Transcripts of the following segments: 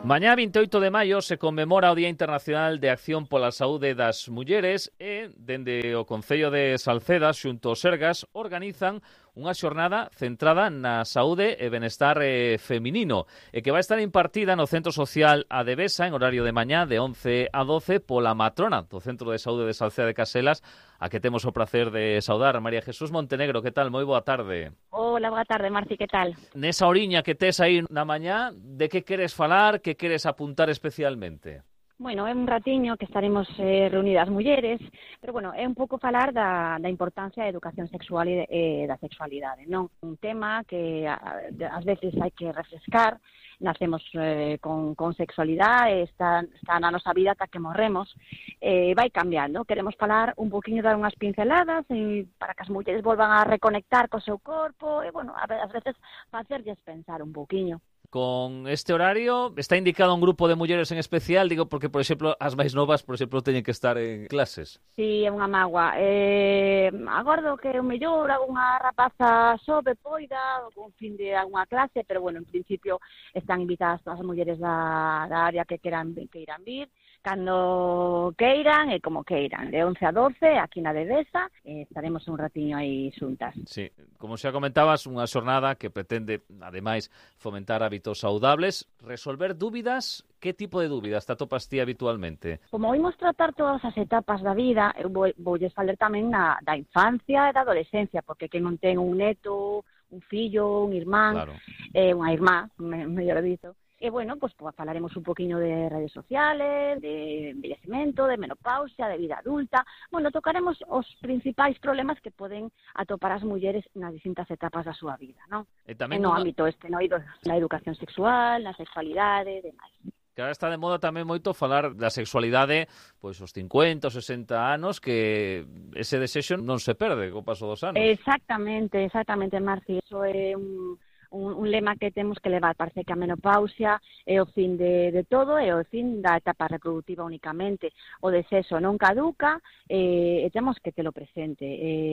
Mañá 28 de maio se conmemora o Día Internacional de Acción pola Saúde das Mulleres e, dende o Concello de Salceda, xunto aos Sergas, organizan unha xornada centrada na saúde e benestar feminino e que vai estar impartida no Centro Social A Devesa en horario de mañá de 11 a 12 pola matrona do Centro de Saúde de Salceda de Caselas, a que temos o placer de saudar, María Jesús Montenegro. Que tal? Moi boa tarde. Hola, boa tarde, Marci, que tal? Nesa oriña que tes aí na mañá, de que queres falar, que queres apuntar especialmente? Bueno, é un ratiño que estaremos reunidas mulleres, pero bueno, é un pouco falar da importancia da educación sexual e da sexualidade, non? Un tema que ás veces hai que refrescar. Nacemos con sexualidade, está na nosa vida ata que morremos, vai cambiando. Queremos falar un poquinho, dar unhas pinceladas para que as mulleres volvan a reconectar co seu corpo e, bueno, ás veces facerlles pensar un poquinho. Con este horario está indicado un grupo de mulleres en especial, digo, porque, por exemplo, as máis novas, por exemplo, teñen que estar en clases. Sí, é unha mágoa. Agardo que o mellor algunha rapaza sobe, poida, con fin de algunha clase, pero, bueno, en principio están invitadas todas as mulleres da área que irán vir, cando queiran e como queiran, de 11 a 12, aquí na Devesa, estaremos un ratiño aí xuntas. Sí, como xa comentabas, unha xornada que pretende, ademais, fomentar hábitos saudables, resolver dúbidas. Que tipo de dúbidas te atopas ti habitualmente? Como oímos tratar todas as etapas da vida, eu voulles falar tamén da infancia e da adolescencia, porque quen non ten un neto, un fillo, un irmán, claro, unha irmá, mellor dito. E, bueno, pues falaremos un poquinho de redes sociales, de envellecemento, de menopausia, de vida adulta. Bueno, tocaremos os principais problemas que poden atopar as mulleres nas distintas etapas da súa vida, non? E tamén no ámbito na educación sexual, na sexualidade, demais. Que agora está de moda tamén moito falar da sexualidade, pois os 50 ou 60 anos, que ese desexo non se perde co paso dos anos. Exactamente, Marci. Eso é un lema que temos que levar. Parece que a menopausia é o fin de todo, é o fin da etapa reproductiva únicamente. O desexo non caduca e temos que telo presente.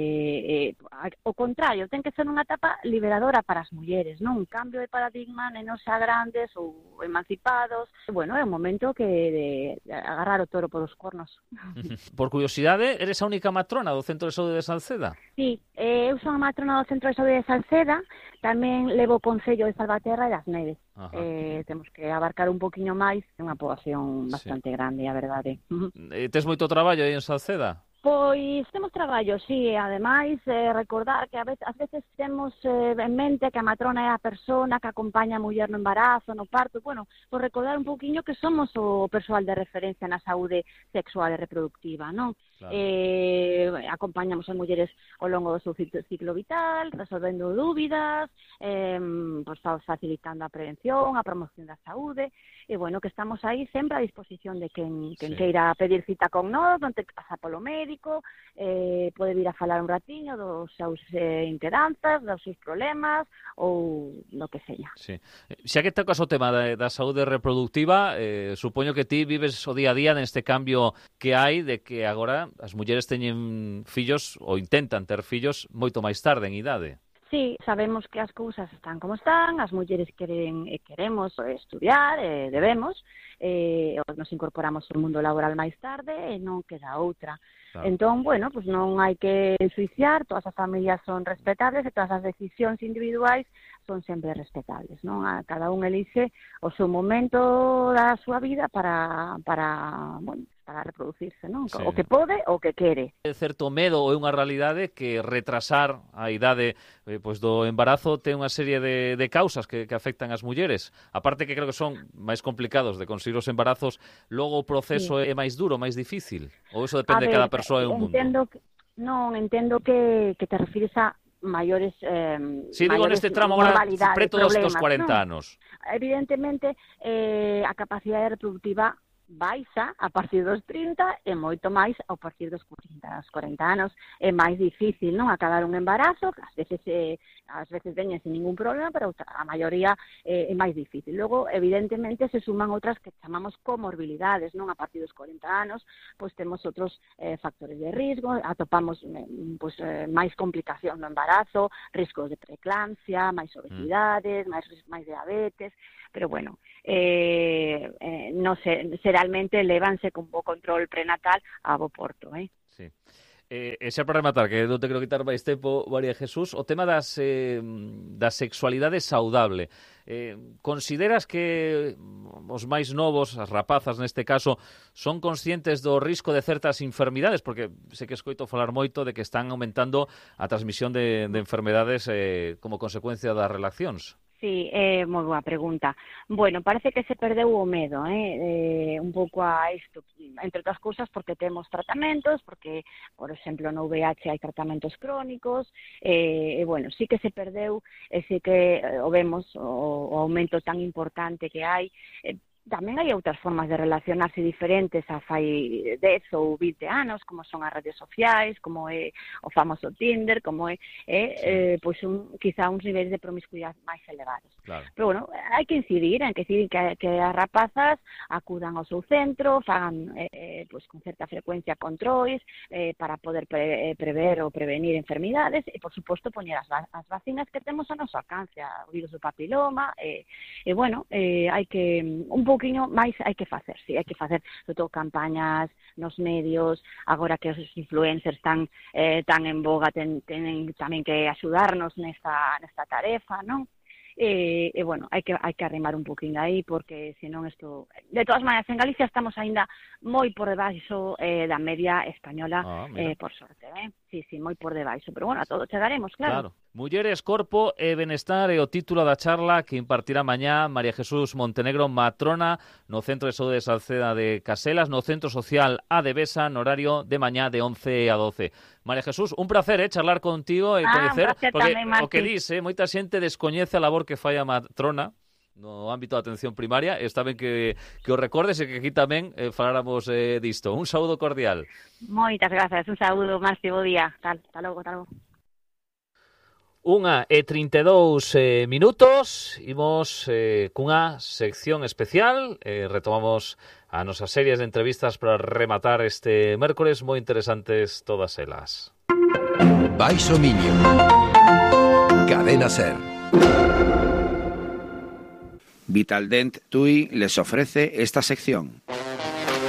O contrario, ten que ser unha etapa liberadora para as mulleres, non? Un cambio de paradigma, nenos xa grandes ou emancipados. Bueno, é un momento que de agarrar o toro polos cornos. Por curiosidade, eres a única matrona do Centro de Saúde de Salceda? Sí, eu son a matrona do Centro de Saúde de Salceda, tamén levo o Concello de Salvaterra e das Neves. Temos que abarcar un poquinlo máis, é unha poboación bastante grande, a verdade. Tes moito traballo aí en Salceda? Pois temos traballo, sí, ademais recordar que ás veces temos en mente que a matrona é a persona que acompaña a muller no embarazo, no parto, bueno, por recordar un poquinho que somos o persoal de referencia na saúde sexual e reproductiva, non? Claro. Acompañamos as mulleres ao longo do seu ciclo vital, resolvendo dúbidas, pues, facilitando a prevención, a promoción da saúde, e bueno, que estamos aí sempre a disposición de quen queira pedir cita con nós, non ten que pasar polo médico, pode vir a falar un ratiño dos seus inquedanzas, dos seus problemas ou do que seña. Sí. Xa que tocas o tema da saúde reproductiva, supoño que ti vives o día a día neste cambio que hai de que agora as mulleres teñen fillos ou intentan ter fillos moito máis tarde en idade. Sí, sabemos que as cousas están como están, as mulleres queremos estudiar, debemos, nos incorporamos ao mundo laboral máis tarde e non queda outra. Claro. Entón, bueno, pues non hai que ensuiciar, todas as familias son respetables e todas as decisións individuais son sempre respetables, non? Cada un elixe o seu momento da súa vida para reproducirse, non? Sí. O que pode ou que quere. É certo medo ou é unha realidade que retrasar a idade pois do embarazo ten unha serie de causas que afectan as mulleres. Aparte que creo que son máis complicados de conseguir os embarazos, logo o proceso é máis duro, máis difícil? Ou eso depende de cada persoa e un mundo? Entendo que te refires a maiores sí, digo neste tramo agora preto dos 40 anos. Evidentemente, a capacidade reproductiva baixa a partir dos 30 e moito máis a partir dos 40 anos. É máis difícil, non, acabar un embarazo, ás veces veñen sin ningún problema, pero a maioría é máis difícil. Logo, evidentemente, se suman outras que chamamos comorbilidades, non, a partir dos 40 anos, pois temos outros factores de risco, atopamos máis complicación no embarazo, riscos de preeclampsia, máis obesidades, máis diabetes, pero bueno, non realmente levanse con bo control prenatal a bo porto, Sí. Xa para rematar, que non te quero quitar máis tempo, María Jesús, o tema da sexualidade saudable. Consideras que os máis novos, as rapazas neste caso, son conscientes do risco de certas enfermidades? Porque sei que escoito falar moito de que están aumentando a transmisión de enfermedades como consecuencia das relacións. Sí, moi boa pregunta. Bueno, parece que se perdeu o medo, un pouco a isto, entre outras cousas porque temos tratamentos, porque, por exemplo, no VIH hai tratamentos crónicos, bueno, sí que se perdeu, sí que o vemos o aumento tan importante que hai. Tamén hai outras formas de relacionarse diferentes a fai 10 ou 20 anos, como son as redes sociais, como é o famoso Tinder, como é pois quizá uns niveis de promiscuidade máis elevados. Claro. Pero, bueno, hai que incidir que as rapazas acudan ao seu centro, fagan pois con certa frecuencia controis para poder prever ou prevenir enfermidades e, por suposto, poñer as vacinas que temos a noso alcance, o virus do papiloma, bueno, hai que un pouquiño máis hai que facer, sí, hai que facer sobre todo campañas nos medios, agora que os influencers están tan en boga, tenen tamén que axudarnos nesta tarefa, non? Bueno, hai que arrimar un poquinho aí, porque senón isto... De todas maneiras, en Galicia estamos aínda moi por debaixo da media española, por sorte, Sí, moi por debaixo, pero bueno, a todo chegaremos, claro. Mulleres, Corpo e Benestar é o título da charla que impartirá mañá María Jesús Montenegro, matrona no Centro de Saúde de Salceda de Caselas, no Centro Social A de Besa, no horario de mañá de 11 a 12. María Jesús, un placer charlar contigo e coñecer, porque tamén, o que dis, moita xente descoñece a labor que fai a matrona no ámbito da atención primaria. Está ben que o recordes e que aquí tamén faláramos disto. Un saúdo cordial. Moitas grazas, un saúdo, Marci, bo día. Hasta logo. 1:32 minutos, imos cunha sección especial, retomamos a nosas series de entrevistas para rematar este mércores, moi interesantes todas elas. Baixo Miño, Cadena Ser. Vitaldent TUI les ofrece esta sección.